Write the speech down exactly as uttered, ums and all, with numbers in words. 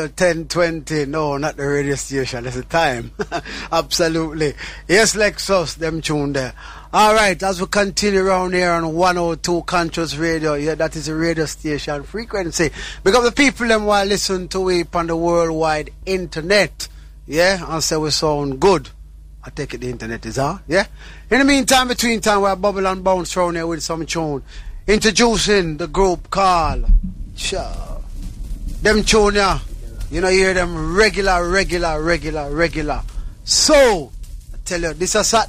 ten twenty, no, not the radio station, that's the time. Absolutely. Yes, Lexus, them tune there. Alright, as we continue around here on one oh two Conscious Radio, yeah, that is a radio station frequency. Because the people them will listen to it on the worldwide internet, yeah, and say we sound good. I take it the internet is on, yeah. In the meantime, between time, we're bubble and bounce around here with some tune. Introducing the group called Sure. Them tune, yeah. You know, you hear them regular, regular, regular, regular. So, I tell you, this is a